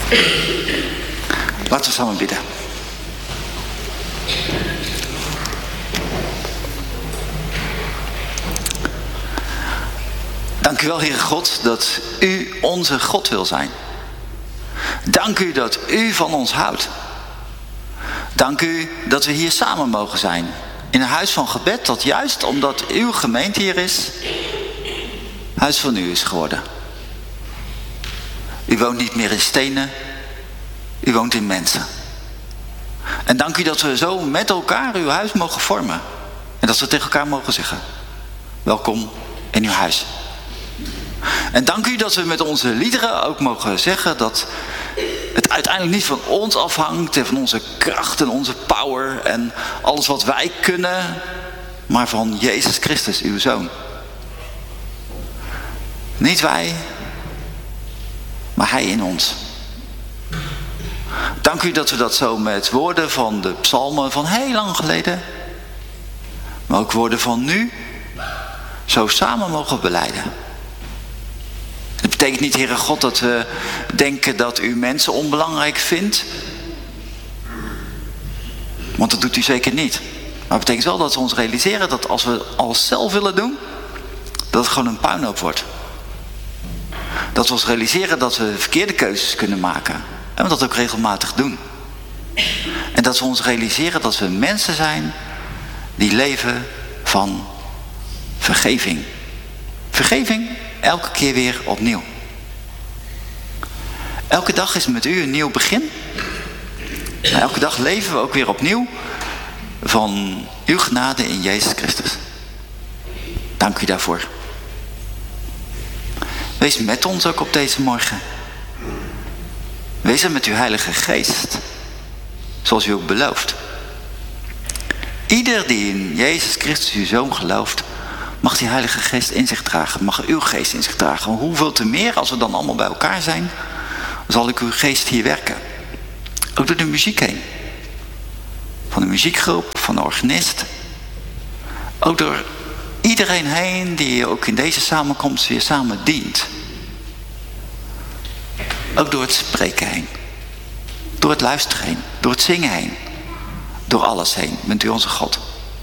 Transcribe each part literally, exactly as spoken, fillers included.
Laten we samen bidden. Dank u wel, Heere God, dat u onze God wil zijn. Dank u dat u van ons houdt. Dank u dat we hier samen mogen zijn. In een huis van gebed dat juist omdat uw gemeente hier is, huis van u is geworden. U woont niet meer in stenen, u woont in mensen. En dank u dat we zo met elkaar uw huis mogen vormen. En dat we tegen elkaar mogen zeggen: welkom in uw huis. En dank u dat we met onze liederen ook mogen zeggen dat het uiteindelijk niet van ons afhangt en van onze kracht en onze power en alles wat wij kunnen, maar van Jezus Christus, uw Zoon. Niet wij, maar Hij in ons. Dank u dat we dat zo met woorden van de psalmen van heel lang geleden, maar ook woorden van nu, zo samen mogen belijden. Het betekent niet, Heere God, dat we denken dat u mensen onbelangrijk vindt. Want dat doet u zeker niet. Maar het betekent wel dat we ons realiseren dat als we alles zelf willen doen, dat het gewoon een puinhoop wordt. Dat we ons realiseren dat we verkeerde keuzes kunnen maken. En we dat ook regelmatig doen. En dat we ons realiseren dat we mensen zijn die leven van vergeving. Vergeving elke keer weer opnieuw. Elke dag is met u een nieuw begin. Maar elke dag leven we ook weer opnieuw van uw genade in Jezus Christus. Dank u daarvoor. Wees met ons ook op deze morgen. Wees er met uw Heilige Geest. Zoals u ook belooft. Ieder die in Jezus Christus uw Zoon gelooft, mag die Heilige Geest in zich dragen. Mag uw geest in zich dragen. Hoeveel te meer als we dan allemaal bij elkaar zijn, zal ik uw geest hier werken. Ook door de muziek heen. Van de muziekgroep, van de organist. Ook door iedereen heen die ook in deze samenkomst weer samen dient. Ook door het spreken heen. Door het luisteren heen. Door het zingen heen. Door alles heen. Bent u onze God.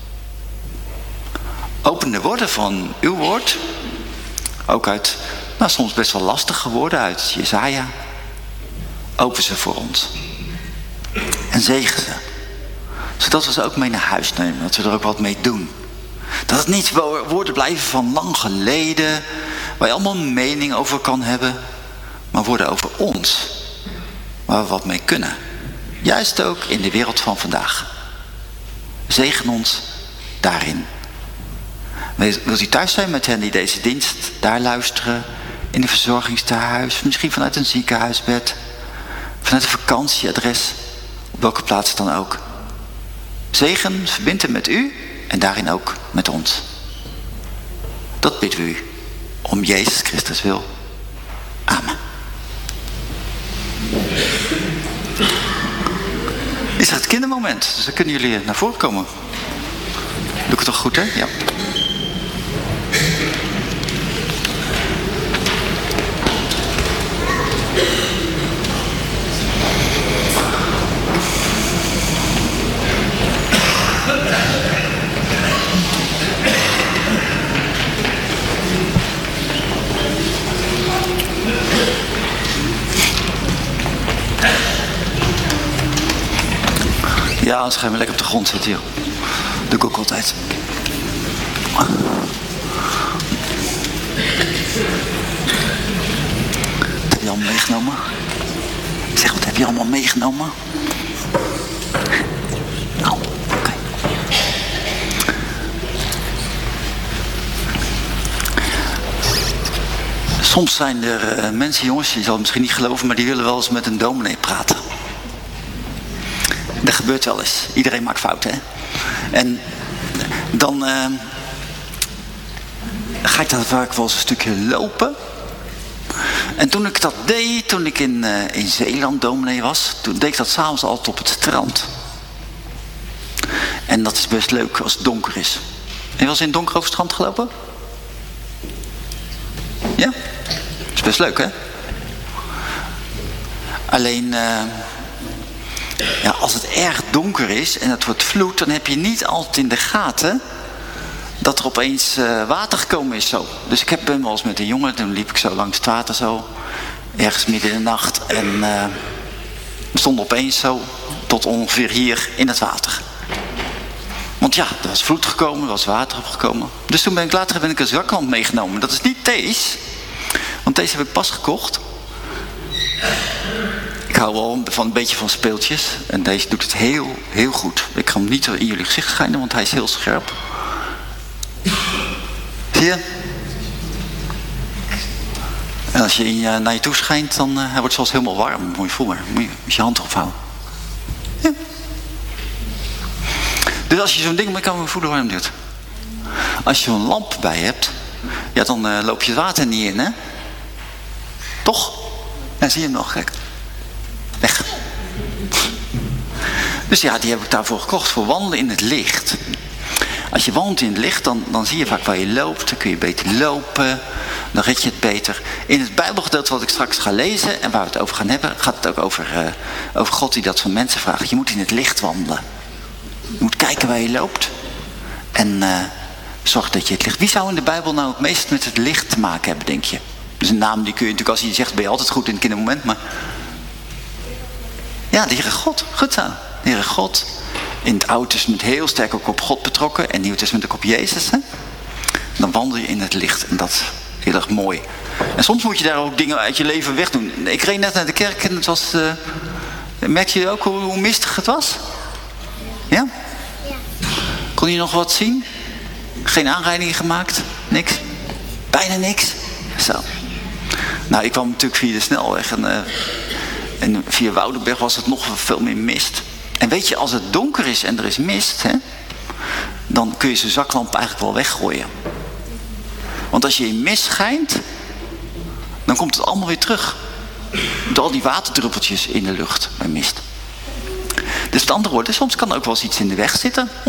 Open de woorden van uw woord. Ook uit, nou soms best wel lastige woorden uit Jesaja. Open ze voor ons. En zegen ze. Zodat we ze ook mee naar huis nemen. Dat we er ook wat mee doen. Dat het niet woorden blijven van lang geleden. Waar je allemaal een mening over kan hebben. Maar woorden over ons. Waar we wat mee kunnen. Juist ook in de wereld van vandaag. Zegen ons daarin. Wilt u thuis zijn met hen die deze dienst daar luisteren? In een verzorgingstehuis, misschien vanuit een ziekenhuisbed. Vanuit een vakantieadres. Op welke plaats dan ook. Zegen, verbind hem met u en daarin ook met ons. Dat bidden we u. Om Jezus Christus wil. Amen. Is er het kindermoment? Dus dan kunnen jullie naar voren komen. Doe ik het toch goed, hè? Ja. Ja, anders ga je maar lekker op de grond zitten, joh. Dat doe ik ook altijd. Wat heb je allemaal meegenomen? Zeg, wat heb je allemaal meegenomen? Nou, oké. Okay. Soms zijn er uh, mensen, jongens, je zal het misschien niet geloven, maar die willen wel eens met een dominee praten. Dat gebeurt wel eens. Iedereen maakt fouten, hè? En dan uh, ga ik dat vaak wel eens een stukje lopen. En toen ik dat deed, toen ik in, uh, in Zeeland dominee was, toen deed ik dat s'avonds altijd op het strand. En dat is best leuk als het donker is. Heb je wel eens in het donker over het strand gelopen? Ja? Dat is best leuk, hè? Alleen, uh, ja, als het erg donker is en het wordt vloed, dan heb je niet altijd in de gaten dat er opeens uh, water gekomen is zo. Dus ik heb, ben wel eens met een jongen, toen liep ik zo langs het water zo, ergens midden in de nacht. En uh, we stonden opeens zo tot ongeveer hier in het water. Want ja, er was vloed gekomen, er was water opgekomen. Dus toen ben ik later ben ik een zaklamp meegenomen. Dat is niet deze, want deze heb ik pas gekocht. Ik hou wel van een beetje van speeltjes. En deze doet het heel, heel goed. Ik kan hem niet in jullie gezicht schijnen, want hij is heel scherp. Zie je? En als je in je, naar je toe schijnt, dan uh, hij wordt zoals helemaal warm. Moet je voelen. Moet je met je hand erop houden. Ja. Dus als je zo'n ding, dan kan je voelen warm doet. Als je zo'n lamp bij hebt, ja, dan uh, loop je het water niet in, hè? Toch? Ja, zie je hem nog, kijk. Weg. Dus ja, die heb ik daarvoor gekocht, voor wandelen in het licht. Als je wandelt in het licht, dan, dan zie je vaak waar je loopt. Dan kun je beter lopen, dan red je het beter. In het Bijbelgedeelte wat ik straks ga lezen en waar we het over gaan hebben, gaat het ook over, uh, over God die dat van mensen vraagt. Je moet in het licht wandelen. Je moet kijken waar je loopt. En uh, zorg dat je het licht... Wie zou in de Bijbel nou het meest met het licht te maken hebben, denk je? Dus een naam die kun je natuurlijk, als je zegt, ben je altijd goed in het kindermoment, maar... Ja, de Heere God. Goed zo. De Heere God. In het Oude Testament heel sterk ook op God betrokken. En in het Nieuwe Testament ook op Jezus. Hè? Dan wandel je in het licht. En dat is heel erg mooi. En soms moet je daar ook dingen uit je leven wegdoen. Ik reed net naar de kerk en het was... Uh, merkte je ook hoe, hoe mistig het was? Ja? Kon je nog wat zien? Geen aanrijdingen gemaakt? Niks? Bijna niks? Zo. Nou, ik kwam natuurlijk via de snelweg. En, uh, en via Woudenberg was het nog veel meer mist. En weet je, als het donker is en er is mist, hè, dan kun je zijn zaklamp eigenlijk wel weggooien. Want als je in mist schijnt, dan komt het allemaal weer terug. Met al die waterdruppeltjes in de lucht bij mist. Dus met andere woorden, soms kan er ook wel eens iets in de weg zitten.